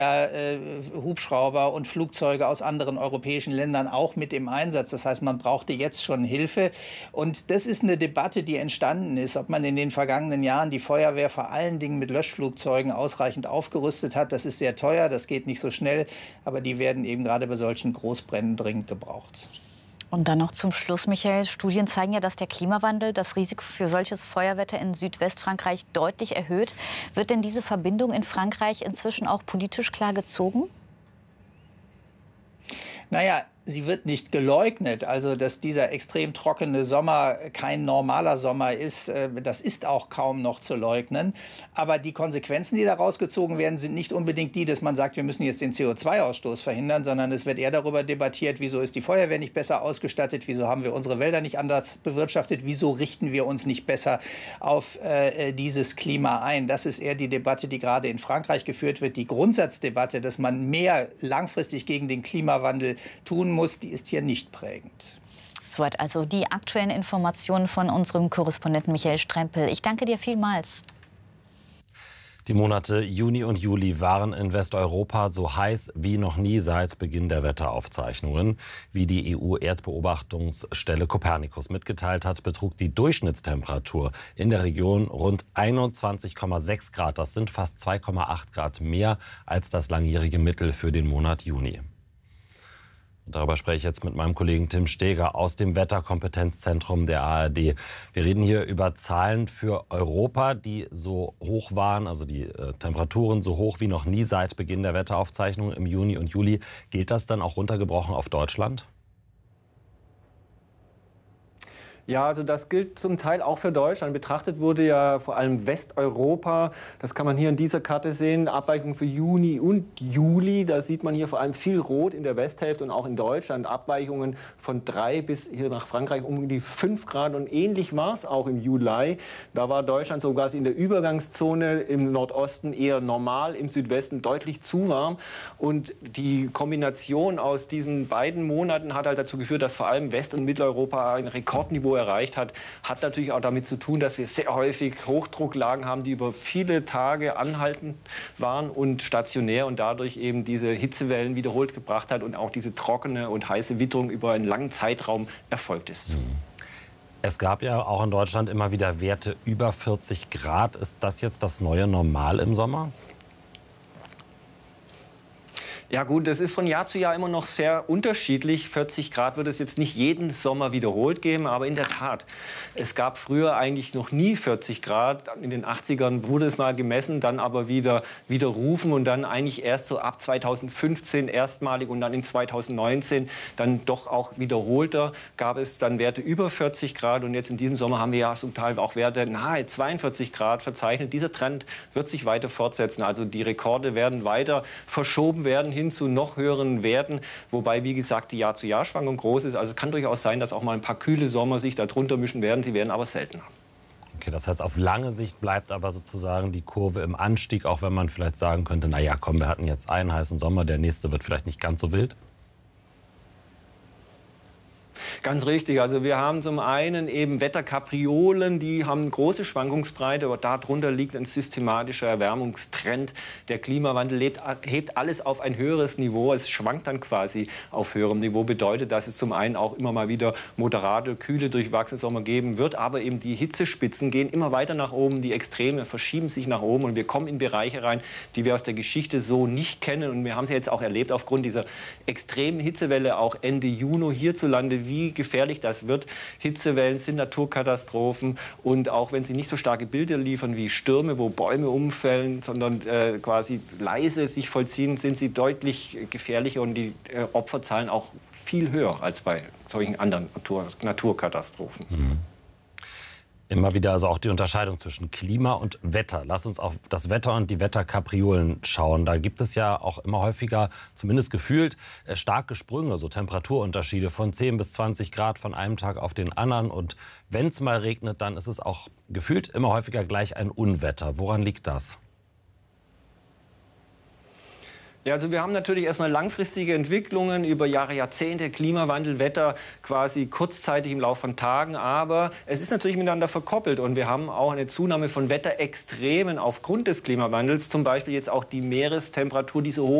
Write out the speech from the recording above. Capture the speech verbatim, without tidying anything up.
Äh, Hubschrauber und Flugzeuge aus anderen europäischen Ländern auch mit im Einsatz. Das heißt, man brauchte jetzt schon Hilfe. Und das ist eine Debatte, die entstanden ist, ob man in den vergangenen Jahren die Feuerwehr vor allen Dingen mit Löschflugzeugen ausreichend aufgerüstet hat. Das ist sehr teuer, das geht nicht so schnell, aber die werden eben gerade bei solchen Großbränden dringend gebraucht. Und dann noch zum Schluss, Michael. Studien zeigen ja, dass der Klimawandel das Risiko für solches Feuerwetter in Südwestfrankreich deutlich erhöht. Wird denn diese Verbindung in Frankreich inzwischen auch politisch klar gezogen? Naja, sie wird nicht geleugnet. Also, dass dieser extrem trockene Sommer kein normaler Sommer ist, das ist auch kaum noch zu leugnen. Aber die Konsequenzen, die daraus gezogen werden, sind nicht unbedingt die, dass man sagt, wir müssen jetzt den C O zwei Ausstoß verhindern, sondern es wird eher darüber debattiert, wieso ist die Feuerwehr nicht besser ausgestattet, wieso haben wir unsere Wälder nicht anders bewirtschaftet, wieso richten wir uns nicht besser auf äh, dieses Klima ein. Das ist eher die Debatte, die gerade in Frankreich geführt wird. Die Grundsatzdebatte, dass man mehr langfristig gegen den Klimawandel tun muss, die ist hier nicht prägend. Soweit also die aktuellen Informationen von unserem Korrespondenten Michael Strempel. Ich danke dir vielmals. Die Monate Juni und Juli waren in Westeuropa so heiß wie noch nie seit Beginn der Wetteraufzeichnungen. Wie die E U-Erdbeobachtungsstelle Copernicus mitgeteilt hat, betrug die Durchschnittstemperatur in der Region rund einundzwanzig Komma sechs Grad. Das sind fast zwei Komma acht Grad mehr als das langjährige Mittel für den Monat Juni. Darüber spreche ich jetzt mit meinem Kollegen Tim Steger aus dem Wetterkompetenzzentrum der A R D. Wir reden hier über Zahlen für Europa, die so hoch waren, also die äh, Temperaturen so hoch wie noch nie seit Beginn der Wetteraufzeichnungen im Juni und Juli. Gilt das dann auch runtergebrochen auf Deutschland? Ja, also das gilt zum Teil auch für Deutschland. Betrachtet wurde ja vor allem Westeuropa. Das kann man hier in dieser Karte sehen. Abweichungen für Juni und Juli. Da sieht man hier vor allem viel Rot in der Westhälfte und auch in Deutschland. Abweichungen von drei bis hier nach Frankreich um die fünf Grad. Und ähnlich war es auch im Juli. Da war Deutschland sogar in der Übergangszone im Nordosten eher normal, im Südwesten deutlich zu warm. Und die Kombination aus diesen beiden Monaten hat halt dazu geführt, dass vor allem West- und Mitteleuropa ein Rekordniveau erreicht hat, hat natürlich auch damit zu tun, dass wir sehr häufig Hochdrucklagen haben, die über viele Tage anhaltend waren und stationär und dadurch eben diese Hitzewellen wiederholt gebracht hat und auch diese trockene und heiße Witterung über einen langen Zeitraum erfolgt ist. Es gab ja auch in Deutschland immer wieder Werte über vierzig Grad. Ist das jetzt das neue Normal im Sommer? Ja gut, das ist von Jahr zu Jahr immer noch sehr unterschiedlich. vierzig Grad wird es jetzt nicht jeden Sommer wiederholt geben, aber in der Tat, es gab früher eigentlich noch nie vierzig Grad. In den achtzigern wurde es mal gemessen, dann aber wieder widerrufen und dann eigentlich erst so ab zweitausendfünfzehn erstmalig und dann in zweitausendneunzehn dann doch auch wiederholter gab es dann Werte über vierzig Grad und jetzt in diesem Sommer haben wir ja zum Teil auch Werte nahe zweiundvierzig Grad verzeichnet. Dieser Trend wird sich weiter fortsetzen, also die Rekorde werden weiter verschoben werden hin zu noch höheren Werten, wobei, wie gesagt, die Jahr-zu-Jahr-Schwankung groß ist. Also es kann durchaus sein, dass auch mal ein paar kühle Sommer sich darunter mischen werden. Sie werden aber seltener. Okay, das heißt, auf lange Sicht bleibt aber sozusagen die Kurve im Anstieg, auch wenn man vielleicht sagen könnte, na ja, komm, wir hatten jetzt einen heißen Sommer, der nächste wird vielleicht nicht ganz so wild. Ganz richtig. Also wir haben zum einen eben Wetterkapriolen, die haben eine große Schwankungsbreite, aber darunter liegt ein systematischer Erwärmungstrend. Der Klimawandel lebt, hebt alles auf ein höheres Niveau. Es schwankt dann quasi auf höherem Niveau. Bedeutet, dass es zum einen auch immer mal wieder moderate, kühle, durchwachsene Sommer geben wird. Aber eben die Hitzespitzen gehen immer weiter nach oben. Die Extreme verschieben sich nach oben. Und wir kommen in Bereiche rein, die wir aus der Geschichte so nicht kennen. Und wir haben sie jetzt auch erlebt aufgrund dieser extremen Hitzewelle, auch Ende Juni hierzulande, wie gefährlich das wird. Hitzewellen sind Naturkatastrophen und auch wenn sie nicht so starke Bilder liefern wie Stürme, wo Bäume umfällen, sondern äh, quasi leise sich vollziehen, sind sie deutlich gefährlicher und die äh, Opferzahlen auch viel höher als bei solchen anderen Natur Naturkatastrophen. Mhm. Immer wieder also auch die Unterscheidung zwischen Klima und Wetter. Lass uns auf das Wetter und die Wetterkapriolen schauen. Da gibt es ja auch immer häufiger, zumindest gefühlt, starke Sprünge, so Temperaturunterschiede von zehn bis zwanzig Grad von einem Tag auf den anderen. Und wenn es mal regnet, dann ist es auch gefühlt immer häufiger gleich ein Unwetter. Woran liegt das? Ja, also wir haben natürlich erstmal langfristige Entwicklungen über Jahre, Jahrzehnte, Klimawandel, Wetter quasi kurzzeitig im Laufe von Tagen. Aber es ist natürlich miteinander verkoppelt und wir haben auch eine Zunahme von Wetterextremen aufgrund des Klimawandels. Zum Beispiel jetzt auch die Meerestemperatur, die so hoch